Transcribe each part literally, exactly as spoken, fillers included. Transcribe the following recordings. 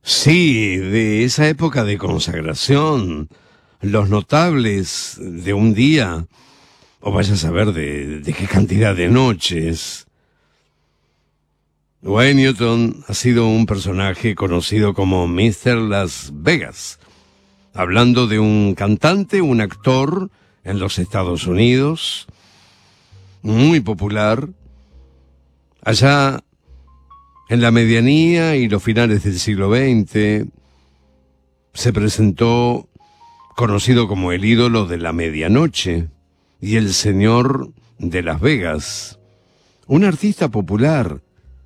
Sí, de esa época de consagración, los notables de un día, o vaya a saber de, de qué cantidad de noches. Wayne Newton ha sido un personaje conocido como míster Las Vegas, hablando de un cantante, un actor en los Estados Unidos, muy popular, allá en la medianía y los finales del siglo veinte, se presentó conocido como el ídolo de la medianoche y el señor de Las Vegas, un artista popular,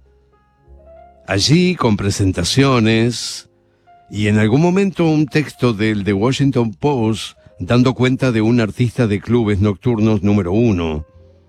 allí con presentaciones y en algún momento un texto del The Washington Post dando cuenta de un artista de clubes nocturnos número uno.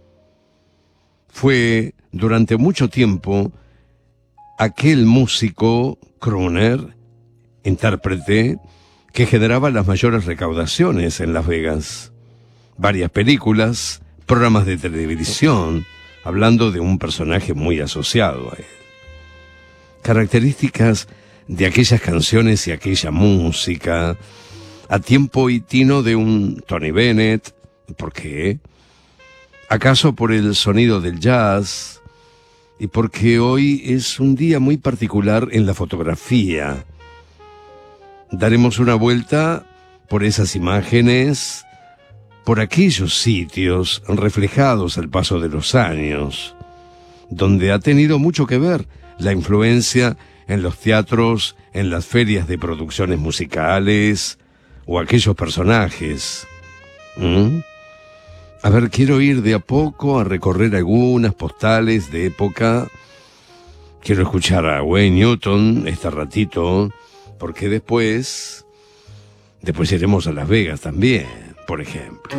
Fue durante mucho tiempo aquel músico, crooner, intérprete, que generaba las mayores recaudaciones en Las Vegas. Varias películas, programas de televisión, hablando de un personaje muy asociado a él. Características de aquellas canciones y aquella música, a tiempo y tino de un Tony Bennett. ¿Por qué? ¿Acaso por el sonido del jazz? Y porque hoy es un día muy particular en la fotografía. Daremos una vuelta por esas imágenes, por aquellos sitios reflejados al paso de los años, donde ha tenido mucho que ver la influencia en los teatros, en las ferias de producciones musicales, o aquellos personajes. ¿Mm? A ver, quiero ir de a poco a recorrer algunas postales de época. Quiero escuchar a Wayne Newton este ratito, porque después, después iremos a Las Vegas también, por ejemplo.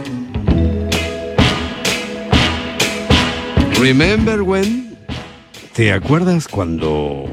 Remember when? ¿Te acuerdas cuando